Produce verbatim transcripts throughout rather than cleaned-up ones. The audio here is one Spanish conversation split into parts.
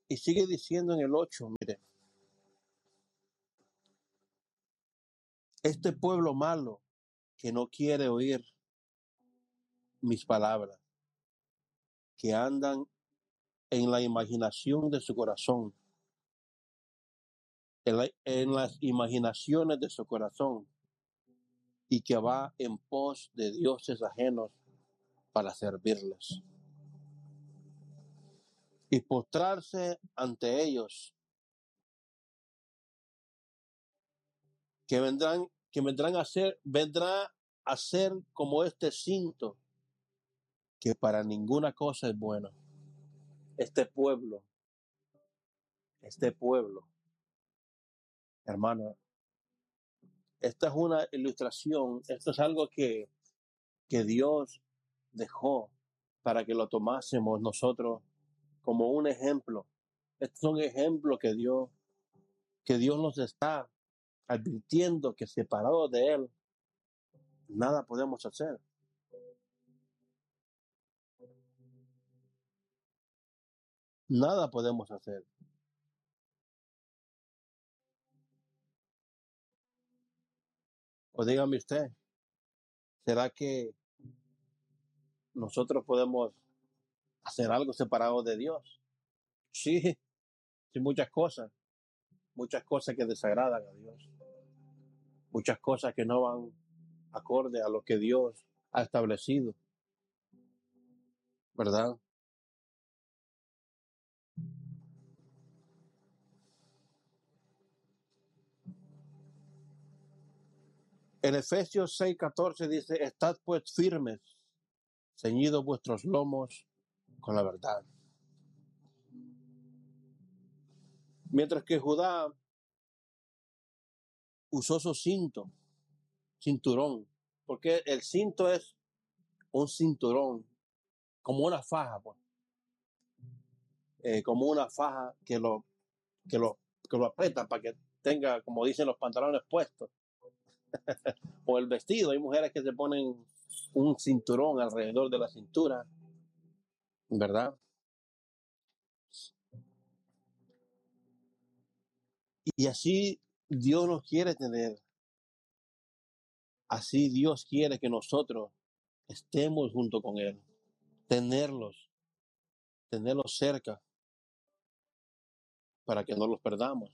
Y sigue diciendo en el ocho, mire, este pueblo malo que no quiere oír mis palabras, que andan en la imaginación de su corazón, en, la, en las imaginaciones de su corazón, y que va en pos de dioses ajenos para servirles y postrarse ante ellos, que vendrán, que vendrán a ser, vendrá a ser como este cinto, que para ninguna cosa es bueno. Este pueblo, este pueblo, hermano, esta es una ilustración, esto es algo que, que Dios dejó para que lo tomásemos nosotros como un ejemplo. Estos son ejemplos que Dios, que Dios nos está advirtiendo que separados de Él, nada podemos hacer. Nada podemos hacer. O dígame usted, ¿será que nosotros podemos hacer algo separado de Dios? Sí, sí, muchas cosas, muchas cosas que desagradan a Dios, muchas cosas que no van acorde a lo que Dios ha establecido, ¿verdad? En Efesios seis catorce dice, estad pues firmes, ceñidos vuestros lomos con la verdad. Mientras que Judá usó su cinto, cinturón, porque el cinto es un cinturón, como una faja, pues, eh, como una faja que lo, que lo, que lo aprieta para que tenga, como dicen, los pantalones puestos, o el vestido. Hay mujeres que se ponen un cinturón alrededor de la cintura, ¿verdad? Y así Dios nos quiere tener, así Dios quiere que nosotros estemos junto con Él, tenerlos, tenerlos cerca para que no los perdamos.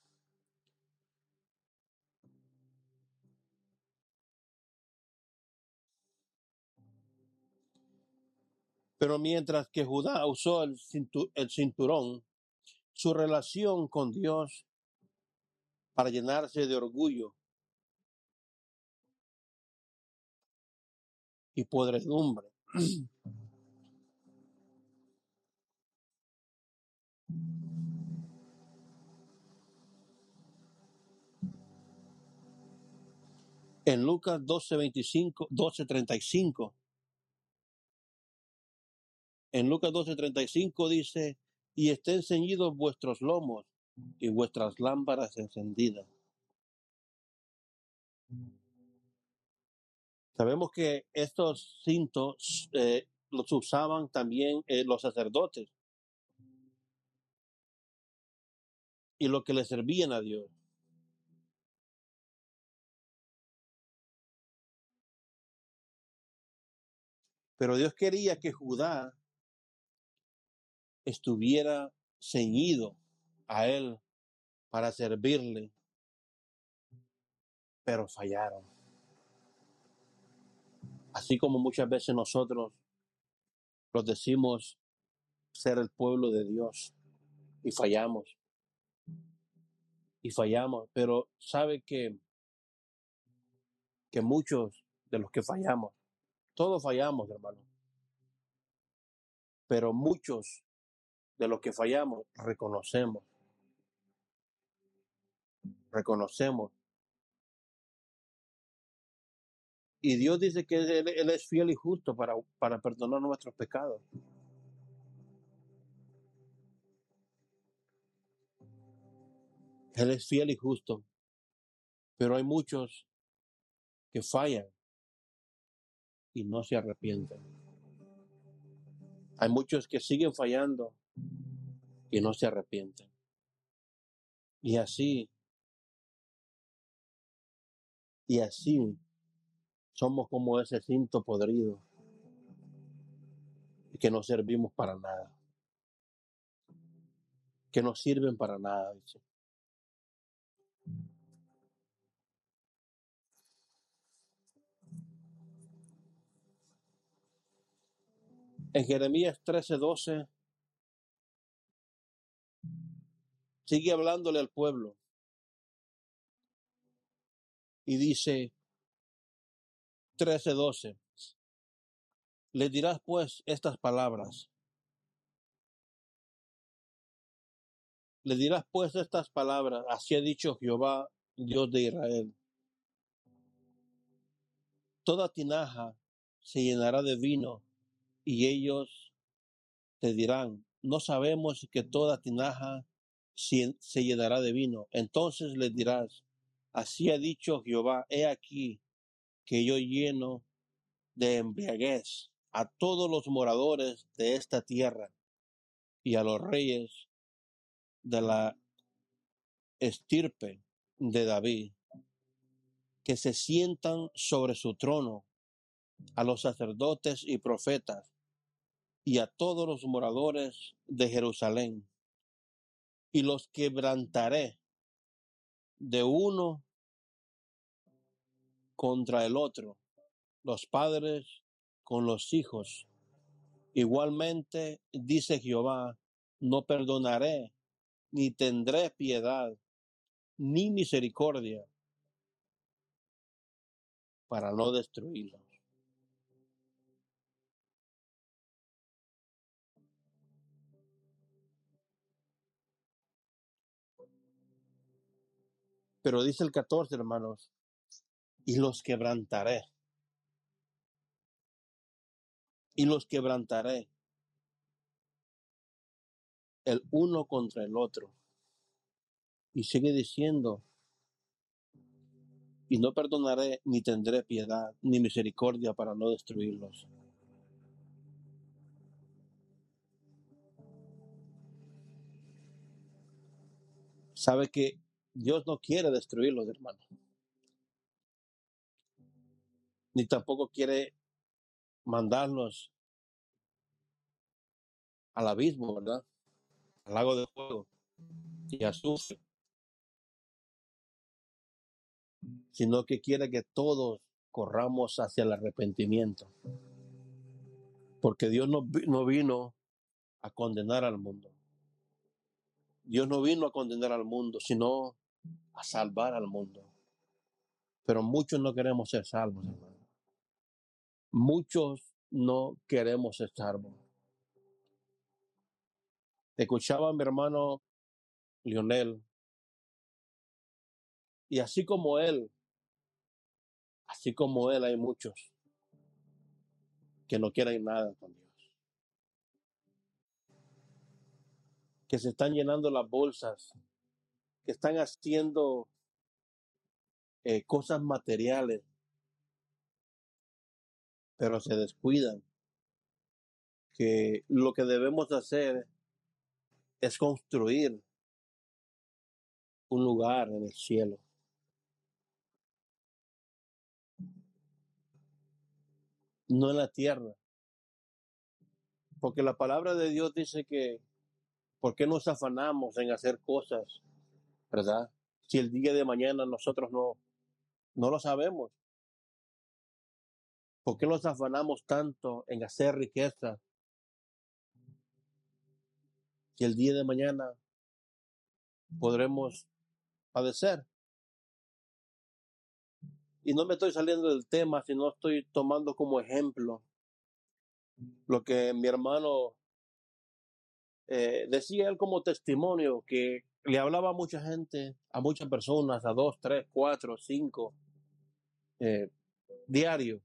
Pero mientras que Judá usó el, cintu- el cinturón, su relación con Dios para llenarse de orgullo y podredumbre. En Lucas doce veinticinco, doce treinta y cinco, en Lucas doce treinta y cinco dice, y estén ceñidos vuestros lomos y vuestras lámparas encendidas. Sabemos que estos cintos eh, los usaban también eh, los sacerdotes y lo que le servían a Dios. Pero Dios quería que Judá estuviera ceñido a Él para servirle, pero fallaron. Así como muchas veces nosotros los decimos ser el pueblo de Dios y fallamos, y fallamos, pero sabe que, que muchos de los que fallamos, todos fallamos, hermano, pero muchos de los que fallamos reconocemos, reconocemos. Y Dios dice que Él, él es fiel y justo para, para perdonar nuestros pecados. Él es fiel y justo, pero hay muchos que fallan y no se arrepienten. Hay muchos que siguen fallando y no se arrepienten. Y así, y así somos como ese cinto podrido que no servimos para nada, que no sirven para nada, dice. En Jeremías trece doce sigue hablándole al pueblo y dice trece doce, le dirás pues estas palabras, le dirás pues estas palabras, así ha dicho Jehová, Dios de Israel. Toda tinaja se llenará de vino y ellos te dirán, no sabemos que toda tinaja se, se llenará de vino. Entonces les dirás, así ha dicho Jehová, he aquí que yo lleno de embriaguez a todos los moradores de esta tierra y a los reyes de la estirpe de David, que se sientan sobre su trono, a los sacerdotes y profetas, y a todos los moradores de Jerusalén, y los quebrantaré de uno contra el otro, los padres con los hijos. Igualmente, dice Jehová, no perdonaré, ni tendré piedad, ni misericordia, para no destruirlos. Pero dice el catorce, hermanos, y los quebrantaré, y los quebrantaré, el uno contra el otro. Y sigue diciendo, y no perdonaré, ni tendré piedad, ni misericordia para no destruirlos. Sabe que Dios no quiere destruirlos, hermanos. Ni tampoco quiere mandarlos al abismo, ¿verdad? Al lago de fuego y azufre, sino que quiere que todos corramos hacia el arrepentimiento. Porque Dios no, no vino a condenar al mundo. Dios no vino a condenar al mundo, sino a salvar al mundo. Pero muchos no queremos ser salvos, hermano. Muchos no queremos ser salvos. Escuchaba a mi hermano Lionel, y así como él, así como él, hay muchos que no quieren nada con Dios, que se están llenando las bolsas, que están haciendo eh, cosas materiales, pero se descuidan que lo que debemos hacer es construir un lugar en el cielo. No en la tierra. Porque la palabra de Dios dice que, ¿por qué nos afanamos en hacer cosas, verdad? Si el día de mañana nosotros no, no lo sabemos. ¿Por qué nos afanamos tanto en hacer riqueza si el día de mañana podremos padecer? Y no me estoy saliendo del tema, sino estoy tomando como ejemplo lo que mi hermano eh, decía él como testimonio, que le hablaba a mucha gente, a muchas personas, a dos, tres, cuatro, cinco, eh, diario,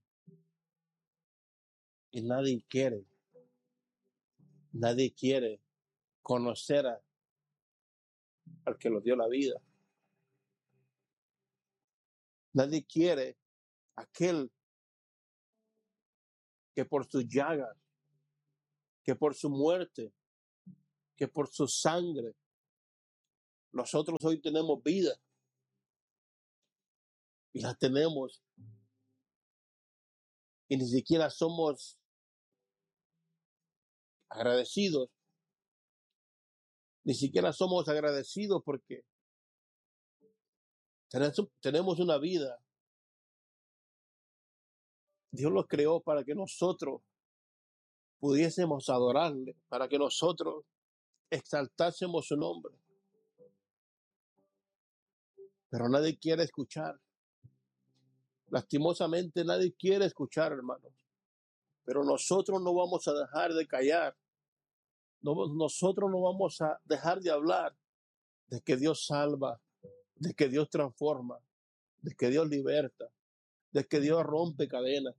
y nadie quiere, nadie quiere conocer a, al que nos dio la vida. Nadie quiere aquel que por sus llagas, que por su muerte, que por su sangre nosotros hoy tenemos vida y la tenemos y ni siquiera somos agradecidos, ni siquiera somos agradecidos porque tenemos una vida. Dios los creó para que nosotros pudiésemos adorarle, para que nosotros exaltásemos su nombre. Pero nadie quiere escuchar. Lastimosamente nadie quiere escuchar, hermanos. Pero nosotros no vamos a dejar de callar. No, nosotros no vamos a dejar de hablar de que Dios salva, de que Dios transforma, de que Dios liberta, de que Dios rompe cadenas.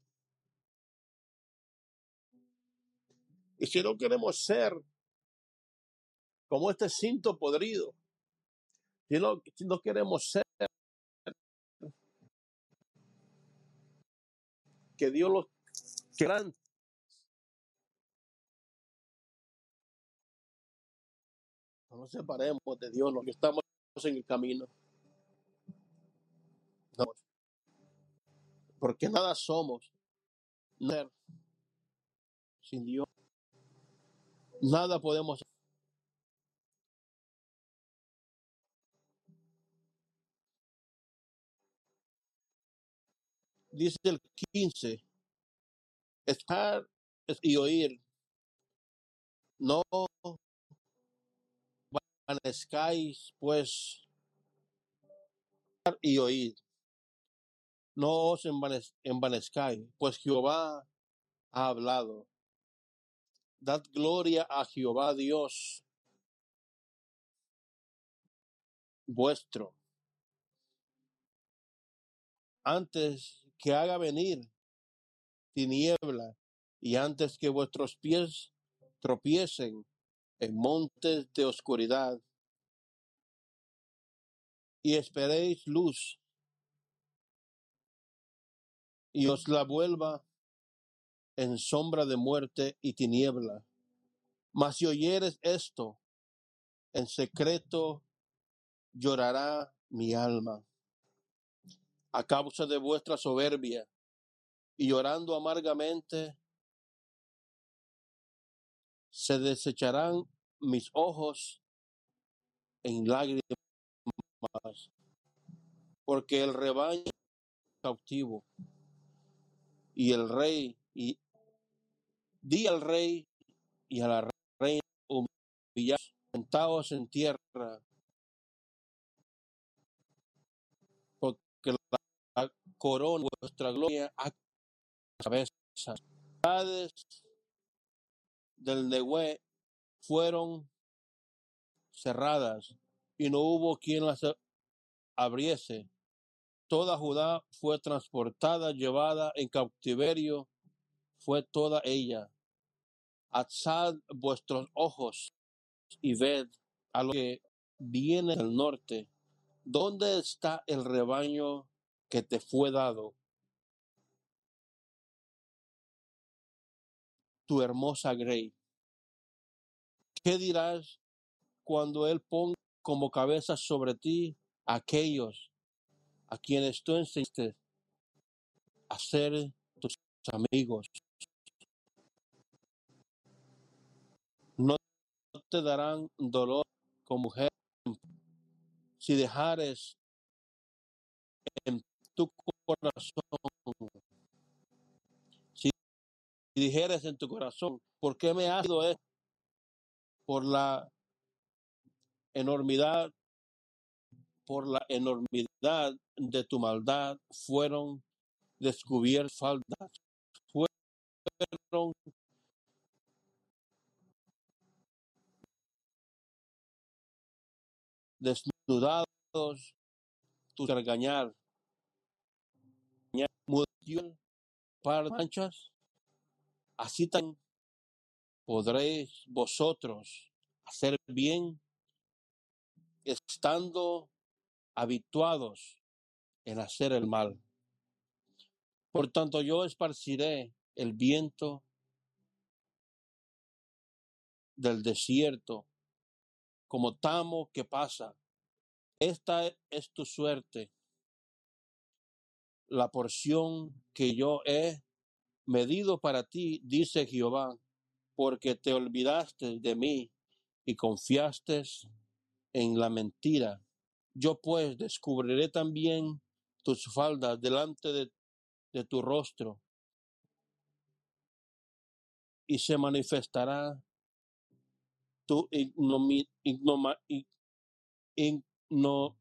Y si no queremos ser como este cinto podrido, si no, si no queremos ser que Dios los quebrante, no nos separemos de Dios, los que estamos en el camino. No, porque nada somos no, sin Dios. Nada podemos. Dice el quince, escuchar y oír, no envanezcáis pues y oíd, no os envanezcáis, pues Jehová ha hablado. Dad gloria a Jehová Dios vuestro, antes que haga venir tiniebla y antes que vuestros pies tropiecen en montes de oscuridad, y esperéis luz y os la vuelva en sombra de muerte y tiniebla. Mas si oyeres esto, en secreto llorará mi alma a causa de vuestra soberbia, y llorando amargamente se desecharán mis ojos en lágrimas, porque el rebaño es cautivo y el rey, y di al rey y a la reina humillados, sentados en tierra, porque la corona de vuestra gloria a cabeza. Las del Nehué fueron cerradas y no hubo quien las abriese. Toda Judá fue transportada, llevada en cautiverio, fue toda ella. Alzad vuestros ojos y ved a lo que viene del norte. ¿Dónde está el rebaño que te fue dado? Tu hermosa grey. ¿Qué dirás cuando él ponga como cabeza sobre ti a aquellos a quienes tú enseñaste a ser tus amigos? No te darán dolor con mujer si dejares en tu corazón, si dijeres en tu corazón, ¿por qué me has sido esto? Por la enormidad, por la enormidad de tu maldad fueron descubiertas faldas, fueron desnudados tus regañar, mudió par manchas, así también podréis vosotros hacer bien, estando habituados en hacer el mal. Por tanto, yo esparciré el viento del desierto como tamo que pasa. Esta es tu suerte, la porción que yo he medido para ti, dice Jehová, porque te olvidaste de mí y confiaste en la mentira. Yo pues descubriré también tus faldas delante de, de tu rostro, y se manifestará tu ignomi, ignoma, ignominia,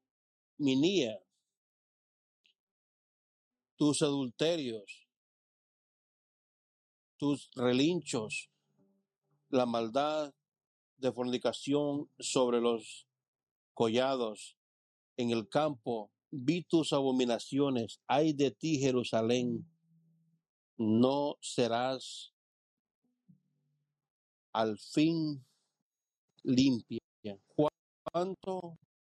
tus adulterios, tus relinchos, la maldad de fornicación sobre los collados. En el campo vi tus abominaciones. Ay de ti, Jerusalén, no serás al fin limpia. ¿Cuánto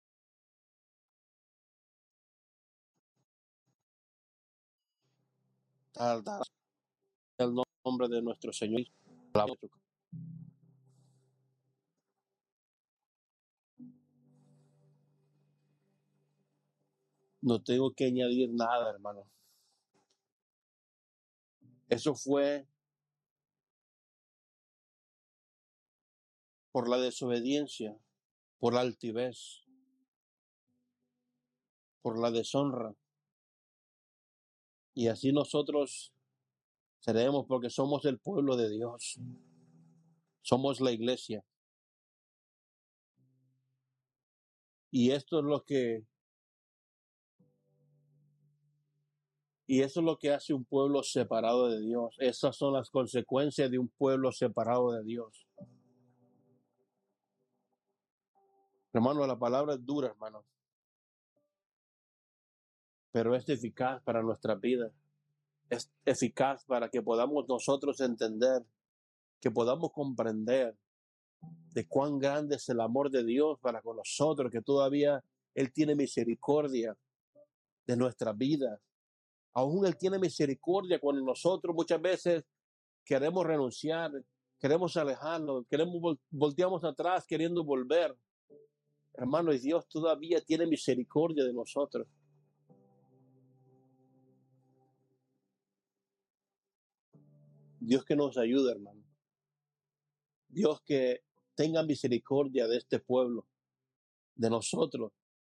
tardará el nombre de nuestro Señor? No tengo que añadir nada, hermano. Eso fue por la desobediencia, por la altivez, por la deshonra. Y así nosotros seremos, porque somos el pueblo de Dios. Somos la iglesia. Y esto es lo que y eso es lo que hace un pueblo separado de Dios. Esas son las consecuencias de un pueblo separado de Dios. Hermano, la palabra es dura, hermano, pero es eficaz para nuestra vida. Es eficaz para que podamos nosotros entender, que podamos comprender de cuán grande es el amor de Dios para con nosotros, que todavía Él tiene misericordia de nuestra vida. Aún Él tiene misericordia cuando nosotros muchas veces queremos renunciar, queremos alejarnos, queremos volteamos atrás queriendo volver. Hermano, y Dios todavía tiene misericordia de nosotros. Dios que nos ayude, hermano. Dios que tenga misericordia de este pueblo, de nosotros.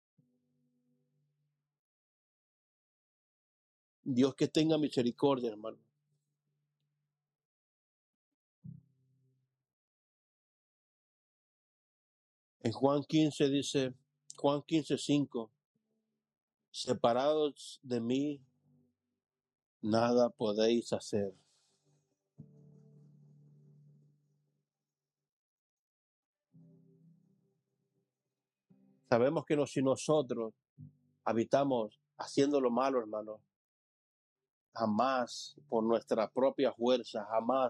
Dios que tenga misericordia, hermano. En Juan quince dice, Juan quince, cinco, separados de mí, nada podéis hacer. Sabemos que no, si nosotros habitamos haciendo lo malo, hermano, jamás por nuestra propia fuerza, jamás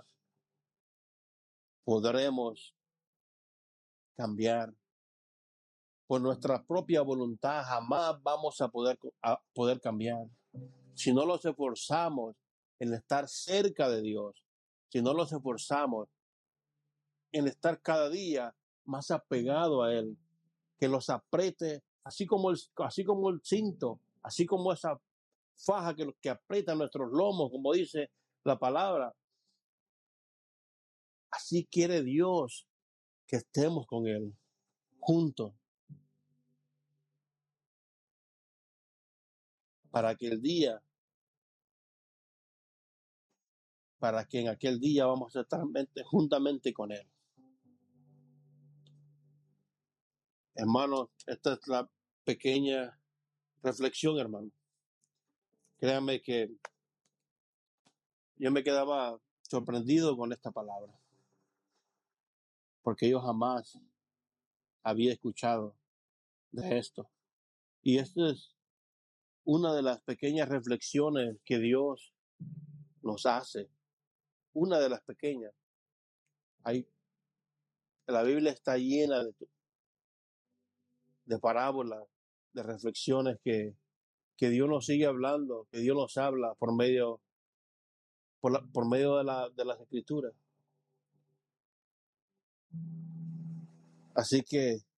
podremos cambiar. Por nuestra propia voluntad jamás vamos a poder, a poder cambiar. Si no los esforzamos en estar cerca de Dios, si no los esforzamos en estar cada día más apegado a Él, que los apriete, así como el, así como el cinto, así como esa faja que, que aprieta nuestros lomos, como dice la palabra. Así quiere Dios que estemos con Él, juntos, para que el día, para que en aquel día vamos a estar juntamente con Él. Hermanos, esta es la pequeña reflexión, hermano. Créanme que yo me quedaba sorprendido con esta palabra, porque yo jamás había escuchado de esto. Y esta es una de las pequeñas reflexiones que Dios nos hace. Una de las pequeñas. Hay, la Biblia está llena de, de parábolas, de reflexiones que, que Dios nos sigue hablando, que Dios nos habla por medio, por, la, por medio de, la, de las Escrituras. Así que